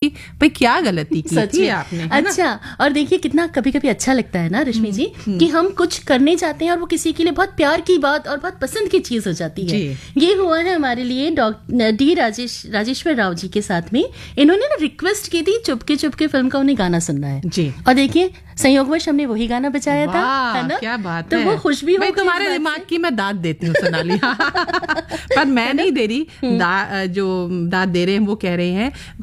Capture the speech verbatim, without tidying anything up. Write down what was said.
कि भाई क्या गलती की थी आपने। अच्छा, और देखिए कितना कभी कभी अच्छा लगता है ना रश्मि जी कि हम कुछ करने जाते हैं और वो किसी के लिए बहुत प्यार की बात और बहुत पसंद की चीज हो जाती है। ये हुआ है हमारे लिए डॉक्टर डी राजेश राजेश्वर राव जी के साथ में। इन्होंने ना रिक्वेस्ट की थी चुपके चुपके फिल्म का उन्हें गाना सुनना है जी, और देखिए संयोगवश हमने वही गाना बजाया था, है ना? क्या बात तो है। वो खुश भी हो। तुम्हारे दिमाग की मैं दाद देती हूँ सोनाली पर मैं नहीं दे रही, दा, जो दाद दे रहे हैं वो कह रहे हैं